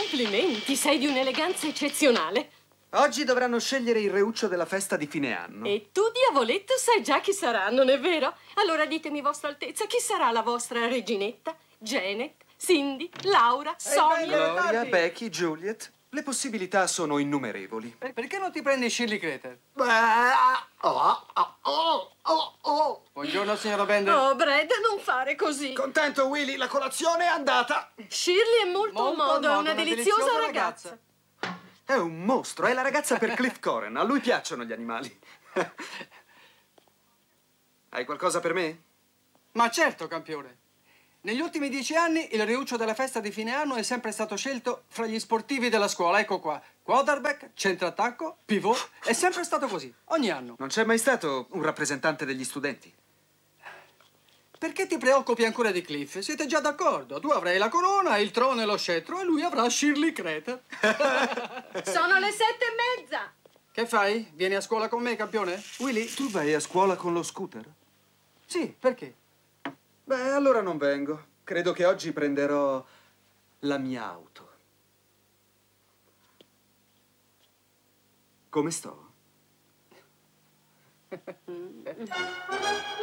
Complimenti, sei di un'eleganza eccezionale. Oggi dovranno scegliere il reuccio della festa di fine anno. E tu, diavoletto, sai già chi sarà, non è vero? Allora ditemi, Vostra Altezza, chi sarà la vostra reginetta? Janet, Cindy, Laura, Sonia? Gloria, Becky, Juliet. Le possibilità sono innumerevoli. Perché non ti prendi Shirley Crater? Buongiorno, signora Bender. Oh, Brad, non fare così. Contento, Willy, la colazione è andata. Shirley è molto Molto a modo, è modo, una deliziosa ragazza. È un mostro, è la ragazza per Cliff Coren. A lui piacciono gli animali. Hai qualcosa per me? Ma certo, campione. Negli ultimi 10 anni il reuccio della festa di fine anno è sempre stato scelto fra gli sportivi della scuola. Ecco qua. Quarterback, centrattacco, pivot. È sempre stato così, ogni anno. Non c'è mai stato un rappresentante degli studenti? Perché ti preoccupi ancora di Cliff? Siete già d'accordo. Tu avrai la corona, il trono e lo scettro e lui avrà Shirley Crater. Sono le 7:30. Che fai? Vieni a scuola con me, campione? Willy, tu vai a scuola con lo scooter? Sì, perché? Beh, allora non vengo. Credo che oggi prenderò la mia auto. Come sto?